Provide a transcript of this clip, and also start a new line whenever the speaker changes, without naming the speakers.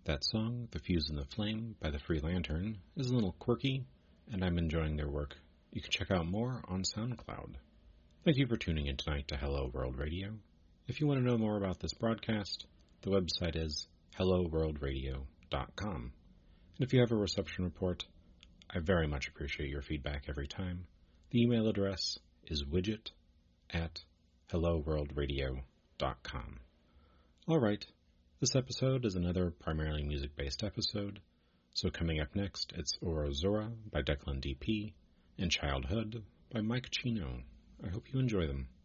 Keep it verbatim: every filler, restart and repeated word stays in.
That song, The Fuse and the Flame by the Free Lantern, is a little quirky, and I'm enjoying their work. You can check out more on SoundCloud. Thank you for tuning in tonight to Hello World Radio. If you want to know more about this broadcast, the website is hello world radio dot com. And if you have a reception report, I very much appreciate your feedback every time. The email address is widget at hello world radio dot com. Alright, this episode is another primarily music-based episode, so coming up next, it's Orozora by Declan D P and Childhood by Mike Chino. I hope you enjoy them.